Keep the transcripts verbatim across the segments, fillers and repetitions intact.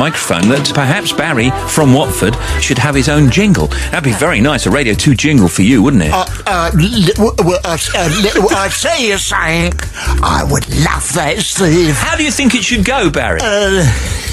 microphone that perhaps Barry from Watford should have his own jingle. That'd be very nice, a Radio two jingle for you, wouldn't it? Uh, uh, li- w- w- uh, uh, li- I see you saying. I would love that, Steve. How do you think it should go, Barry? Uh,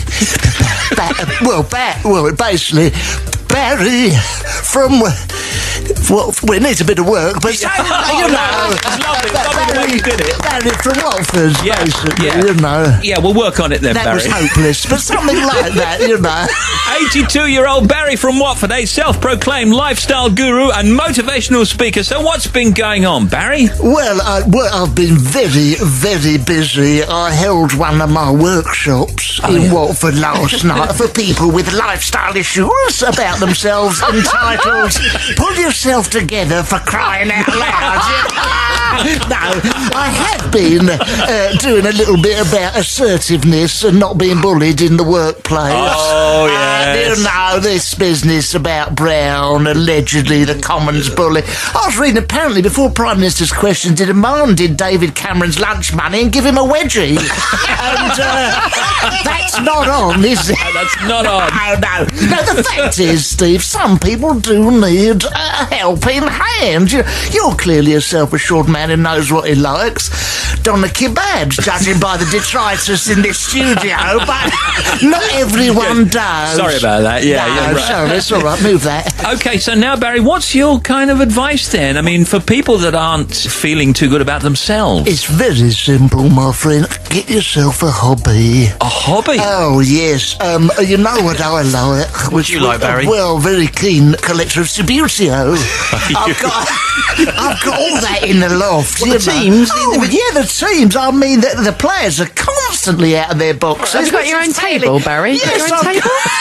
ba- well, ba- well, basically, Barry from... Well, well, it needs a bit of work, but you know, oh, it's lovely. It's lovely the way you did it. Barry from Watford, Yeah, basically, yeah. you know. Yeah, we'll work on it then, That Barry. was hopeless, but something like that, you know. eighty-two-year-old Barry from Watford, a self-proclaimed lifestyle guru and motivational speaker. So what's been going on, Barry? Well, I, well, I've been very, very busy. I held one of my workshops Oh, in yeah. Watford last night for people with lifestyle issues about themselves entitled Pull Yourself Together for Crying Out Loud. No, I have been uh, doing a little bit about assertiveness and not being bullied in the workplace. Oh, Uh, yes. you know, this business about Brown, allegedly the Commons bully. I was reading, apparently, before Prime Minister's question, he demanded David Cameron's lunch money and give him a wedgie. And uh, that's not on, is it? That's not on. No, no. No, the fact is, Steve, some people do need a helping hand. You- You're clearly a self-assured man who knows what he likes. Doner kebabs, judging by the detritus in this studio, but not everyone does. Sorry about that. Yeah, no, you're right. sorry, it's all right. Move that. Okay, so now, Barry, what's your kind of advice then? I mean, for people that aren't feeling too good about themselves. It's very simple, my friend. Get yourself a hobby. A hobby? Oh, yes. Um, you know what I like? What do you like, Barry? Well, very keen collector of Subbuteo. I've got, I've got all that in the loft. What, you the know. teams? Oh, yeah, the teams. I mean, the, the players are constantly out of their boxes. Have you got your own It's fairly- table, Barry? You got Yes, your own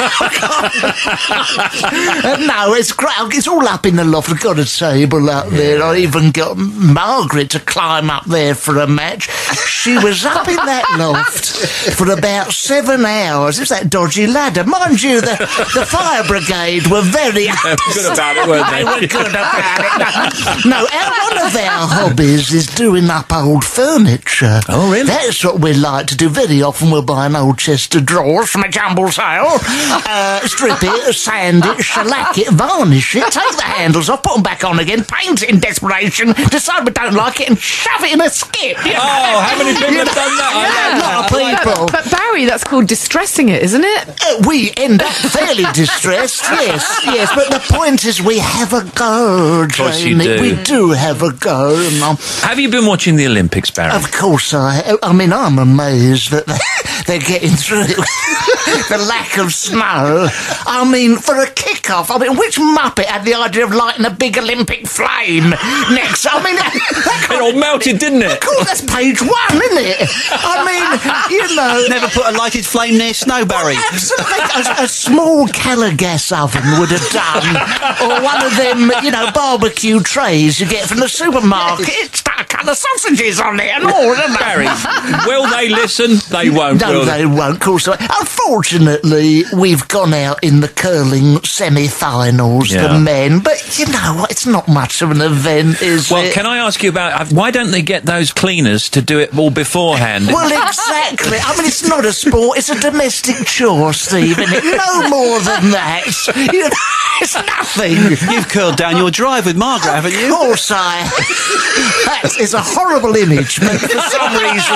I've table? Uh, no, it's great. It's all up in the loft. I've got a table up there. I even got Margaret to climb up there for a match. She was up in that loft for about seven hours. It's that dodgy ladder. Mind you, the, the fire brigade were very Good about it, weren't they? They were good about it. No, no, our- one of our hobbies is doing up old furniture. Oh, really? That's what we like to do. Very often we'll buy an old chest of drawers from a jumble sale, uh, strip it, sand it, shellac it, varnish it, take the handles off, put them back on again, paint it in desperation, decide we don't like it and shove it in a skip. You know? Oh, how many people have done that? I Yeah, a lot of people. But Barry, that's called distressing it, isn't it? Uh, we end up fairly distressed, yes, yes, but the point is we have a go, Of course you do. We do have a go. And I'm, Have you been watching the Olympics, Barry? Of course I... I mean, I'm amazed that they're getting through it. The lack of snow. I mean, for a kick-off, I mean, which Muppet had the idea of lighting a big Olympic flame next? I mean... That, It all melted, didn't it? Of course, that's page one, isn't it? I mean, you know... Never put a lighted flame near snow, Barry. Absolutely. A, a small Keller gas oven would have done. Or one of them, you know, barbecue trays you get from the supermarket. It's got a couple of sausages on it and all, isn't it? Barry, will they listen? They won't, No, will they won't, of course. they won't. Unfortunately, we've gone out in the curling semi-finals, Yeah. the men. But you know what? It's not much of an event, is Well, it? can I ask you about, uh, why don't they get those cleaners to do it all beforehand? Well, exactly. I mean, it's not a sport, it's a domestic chore, Steve, isn't it? No more than that. You know, it's nothing. You've curled down your drive with Margaret, haven't Of you? course I... That is a horrible image, but for some reason...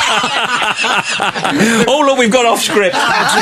Oh, look, we've got off script.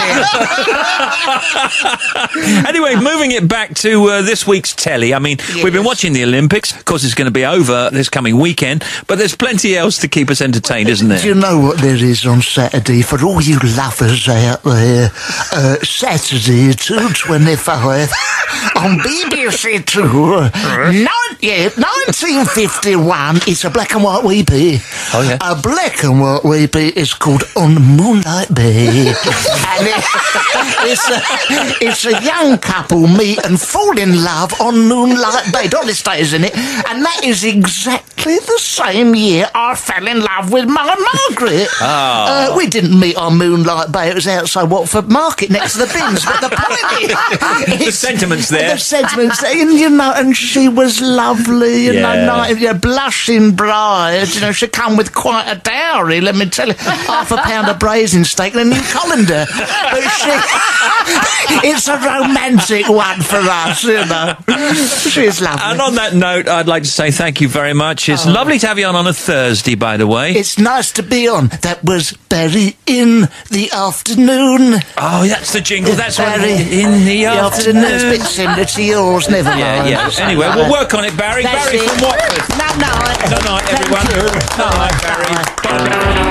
Anyway, moving it back to uh, this week's telly. I mean, Yes. we've been watching the Olympics. Of course, it's going to be over this coming weekend, but there's plenty else to keep us entertained, isn't Do there? you know what there is on Saturday for all you lovers out there? Uh, Saturday, two twenty-five on B B C Two. Nine, yeah, nineteen fifty-one. It's a black and white weepy. Oh, yeah. A black and white weepy is called On Moonlight Bay. And it, it's, a, it's a young couple meet and fall in love on Moonlight Bay. Doris Day is in it. And that is exactly the same year I fell in love with my Margaret. Oh. Uh, we didn't meet on Moonlight Bay. It was outside Watford Market next to the bins. But the point is... The sentiment's there. The sentiment's there. And, you know, and she was lovely. lovely, you Yeah. know, nice, you know, blushing bride. You know, she come with quite a dowry, let me tell you. Half a pound of braising steak and a new colander. But she, it's a romantic one for us, you know. She's lovely. And on that note, I'd like to say thank you very much. It's Oh. lovely to have you on on a Thursday, by the way. It's nice to be on. That was Barry in the afternoon. Oh, that's the jingle. That's what Barry in the afternoon. It's a bit similar to yours, never mind. Yeah, yeah. Anyway, we'll work on it, Barry. That's Barry it. from Watford. No, no. Good night, everyone. Good night, Barry. Bye.